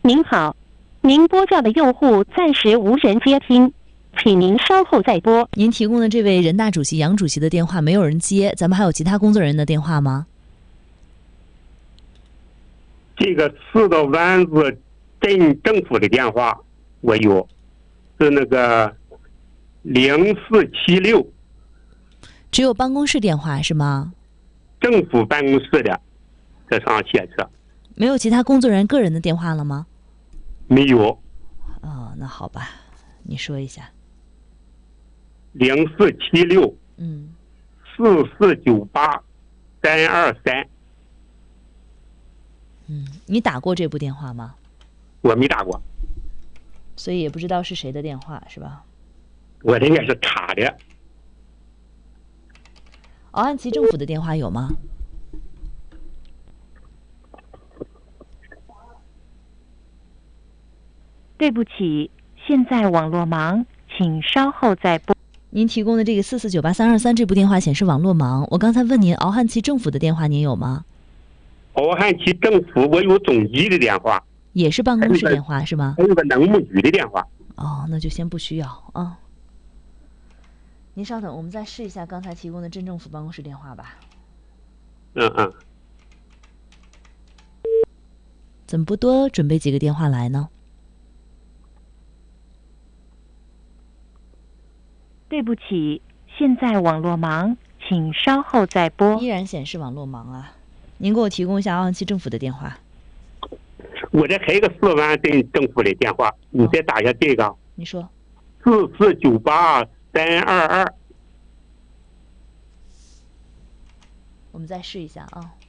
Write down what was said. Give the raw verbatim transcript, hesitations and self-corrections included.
您好，您拨叫的用户暂时无人接听，请您稍后再拨。 您提供的这位人大主席杨主席的电话没有人接，咱们还有其他工作人员的电话吗？ 这个四个湾子镇政府的电话我有，是那个零四七六， 只有办公室电话是吗？ 政府办公室的，这上写着。 没有其他工作人员个人的电话了吗？ 没有。 哦，那好吧，你说一下。 零四七六， 嗯， 四四九八三二三。 嗯，你打过这部电话吗？ 我没打过， 所以也不知道是谁的电话，是吧？ 我这也是查的。 敖汉旗政府的电话有吗？ 对不起，现在网络忙，请稍后再拨。 您提供的这个四四九八三二三这部电话显示网络忙。我刚才问您，敖汉旗政府的电话您有吗？ 敖汉旗政府我有总机的电话， 也是办公室电话是吗？ 还有个农牧局的电话。 哦，那就先不需要啊。您稍等，我们再试一下刚才提供的镇政府办公室电话吧。 嗯嗯。 怎么不多准备几个电话来呢？ 对不起，现在网络忙，请稍后再拨。 依然显示网络忙啊。您给我提供一下敖汉旗政府的电话。 我这还有个四湾镇政府的电话，你再打一下这个。 你说。 四四九八三二二。 我们再试一下啊。